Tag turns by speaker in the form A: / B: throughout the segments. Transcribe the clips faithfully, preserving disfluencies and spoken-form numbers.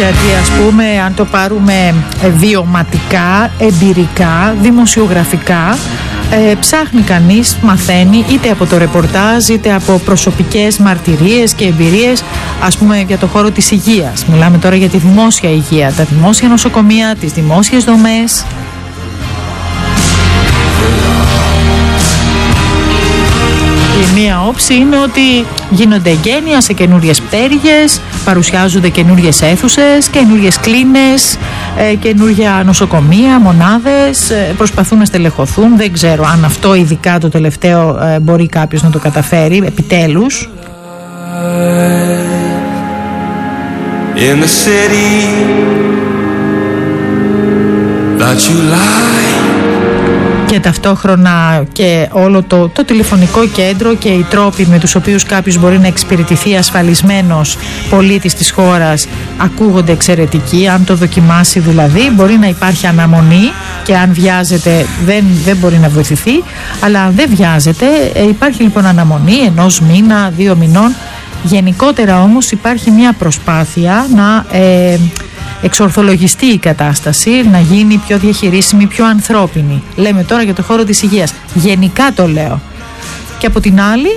A: Γιατί ας πούμε, αν το πάρουμε βιωματικά, εμπειρικά, δημοσιογραφικά, ε, ψάχνει κανείς, μαθαίνει είτε από το ρεπορτάζ είτε από προσωπικές μαρτυρίες και εμπειρίες, ας πούμε για το χώρο της υγείας. Μιλάμε τώρα για τη δημόσια υγεία, τα δημόσια νοσοκομεία, τις δημόσιες δομές. Η μία όψη είναι ότι γίνονται εγγένεια σε καινούριες πτέρυγες, παρουσιάζονται καινούριες αίθουσες, καινούριες κλίνες, ε, καινούρια νοσοκομεία, μονάδες, ε, προσπαθούν να στελεχωθούν. Δεν ξέρω αν αυτό ειδικά το τελευταίο ε, μπορεί κάποιος να το καταφέρει επιτέλους. In the city that you like. Και ταυτόχρονα και όλο το, το τηλεφωνικό κέντρο και οι τρόποι με τους οποίους κάποιος μπορεί να εξυπηρετηθεί ασφαλισμένος πολίτης της χώρας ακούγονται εξαιρετικοί. Αν το δοκιμάσει δηλαδή, μπορεί να υπάρχει αναμονή και αν βιάζεται δεν, δεν μπορεί να βοηθηθεί, αλλά αν δεν βιάζεται υπάρχει λοιπόν αναμονή ενός μήνα, δύο μηνών. Γενικότερα όμως υπάρχει μια προσπάθεια να ε, εξορθολογιστεί η κατάσταση, να γίνει πιο διαχειρίσιμη, πιο ανθρώπινη. Λέμε τώρα για το χώρο της υγείας. Γενικά το λέω. Και από την άλλη,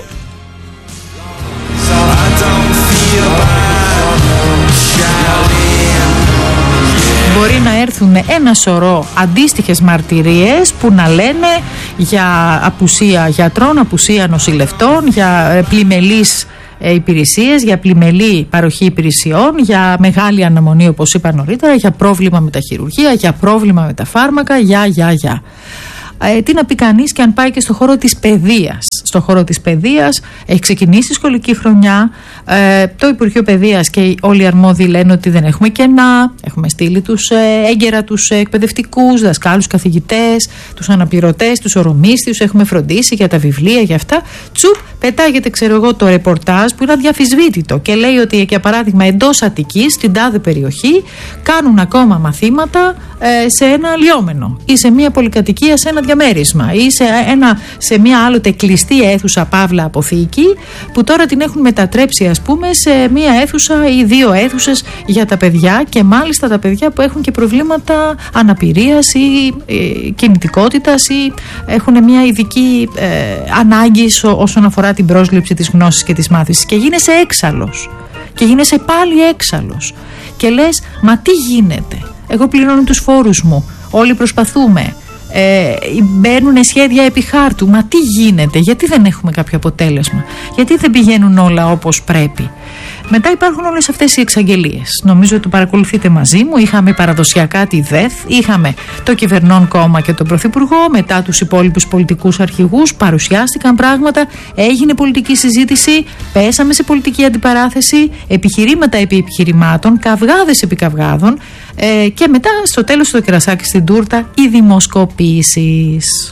A: μπορεί να έρθουν ένα σωρό αντίστοιχες μαρτυρίες που να λένε για απουσία γιατρών, απουσία νοσηλευτών, για πλημελείς υπηρεσίες, για πλημελή παροχή υπηρεσιών, για μεγάλη αναμονή όπως είπα νωρίτερα, για πρόβλημα με τα χειρουργεία, για πρόβλημα με τα φάρμακα, για, για, για. Ε, τι να πει κανείς και αν πάει και στο χώρο της παιδείας. Στο χώρο της παιδείας έχει ξεκινήσει η σχολική χρονιά, ε, το Υπουργείο Παιδείας και όλοι οι αρμόδιοι λένε ότι δεν έχουμε κενά, έχουμε στείλει τους ε, έγκαιρα τους ε, εκπαιδευτικούς, δασκάλους, καθηγητές, τους αναπληρωτές, τους ορομίσθιους, έχουμε φροντίσει για τα βιβλία, για αυτά. Τσουπ, πετάγεται ξέρω εγώ το ρεπορτάζ που είναι αδιαφυσβήτητο και λέει ότι για παράδειγμα εντός Αττικής, στην τάδε περιοχή, κάνουν ακόμα μαθήματα ε, σε ένα λιόμενο ή σε μια πολυκατοικία, σε ένα διαμέρισμα ή σε, ένα, σε μια άλλοτε κλειστή αίθουσα παύλα αποθήκη που τώρα την έχουν μετατρέψει ας πούμε σε μια αίθουσα ή δύο αίθουσες για τα παιδιά και μάλιστα τα παιδιά που έχουν και προβλήματα αναπηρίας ή ε, κινητικότητας ή έχουν μια ειδική ε, ανάγκη όσον αφορά την πρόσληψη της γνώσης και της μάθησης και γίνεσαι έξαλλος και γίνεσαι πάλι έξαλλος και λες μα τι γίνεται, εγώ πληρώνω τους φόρους μου, όλοι προσπαθούμε. Ε, μπαίνουν σχέδια επί χάρτου. Μα τι γίνεται, γιατί δεν έχουμε κάποιο αποτέλεσμα, γιατί δεν πηγαίνουν όλα όπως πρέπει. Μετά υπάρχουν όλες αυτές οι εξαγγελίες. Νομίζω ότι το παρακολουθείτε μαζί μου. Είχαμε παραδοσιακά τη ΔΕΘ, είχαμε το κυβερνών κόμμα και τον Πρωθυπουργό, μετά τους υπόλοιπους πολιτικούς αρχηγούς, παρουσιάστηκαν πράγματα, έγινε πολιτική συζήτηση, πέσαμε σε πολιτική αντιπαράθεση, επιχειρήματα επί επιχειρημάτων, καυγάδες επί καυγάδων ε, και μετά στο τέλος το κερασάκι στην τούρτα, οι δημοσκοπήσεις.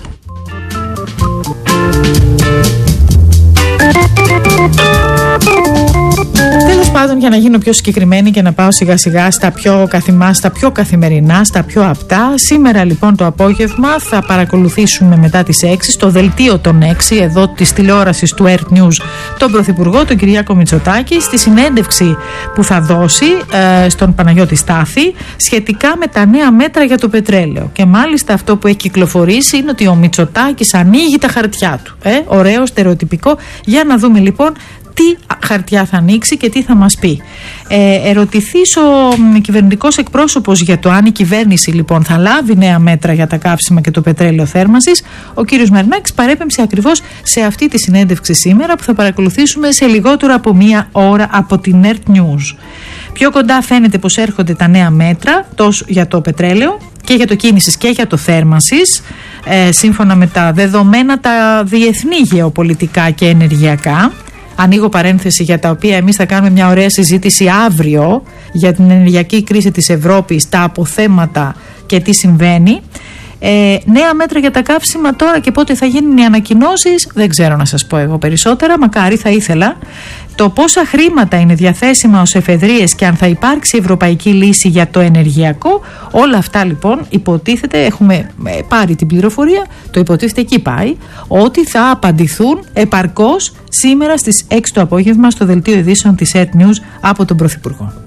A: Τέλος πάντων, για να γίνω πιο συγκεκριμένη και να πάω σιγά σιγά στα πιο καθημά, στα πιο καθημερινά, στα πιο απτά. Σήμερα λοιπόν το απόγευμα θα παρακολουθήσουμε μετά τις έξι στο δελτίο των έξι εδώ της τηλεόρασης του Earth News τον Πρωθυπουργό, τον Κυριάκο Μητσοτάκη, στη συνέντευξη που θα δώσει ε, στον Παναγιώτη Στάθη σχετικά με τα νέα μέτρα για το πετρέλαιο. Και μάλιστα αυτό που έχει κυκλοφορήσει είναι ότι ο Μητσοτάκης ανοίγει τα χαρτιά του. Ε, ωραίο, στερεοτυπικό. Για να δούμε λοιπόν τι χαρτιά θα ανοίξει και τι θα μας πει. Ε, ερωτηθείς ο κυβερνητικός εκπρόσωπος για το αν η κυβέρνηση λοιπόν θα λάβει νέα μέτρα για τα καύσιμα και το πετρέλαιο θέρμανσης, ο κύριος Μαρινάκης παρέπεμψε ακριβώς σε αυτή τη συνέντευξη σήμερα που θα παρακολουθήσουμε σε λιγότερο από μία ώρα από την Earth News. Πιο κοντά φαίνεται πως έρχονται τα νέα μέτρα τόσο για το πετρέλαιο και για το κίνησης και για το θέρμανσης, ε, σύμφωνα με τα δεδομένα τα διεθνή γεωπολιτικά και ενεργειακά. Ανοίγω παρένθεση για τα οποία εμείς θα κάνουμε μια ωραία συζήτηση αύριο για την ενεργειακή κρίση της Ευρώπης, τα αποθέματα και τι συμβαίνει. Ε, νέα μέτρα για τα καύσιμα τώρα και πότε θα γίνουν οι ανακοινώσεις, δεν ξέρω να σας πω εγώ περισσότερα, μακάρι θα ήθελα. Το πόσα χρήματα είναι διαθέσιμα ως εφεδρείες και αν θα υπάρξει ευρωπαϊκή λύση για το ενεργειακό, όλα αυτά λοιπόν υποτίθεται, έχουμε πάρει την πληροφορία, το υποτίθεται εκεί πάει, ότι θα απαντηθούν επαρκώς σήμερα στις έξι το απόγευμα στο δελτίο ειδήσεων της Earth News από τον Πρωθυπουργό.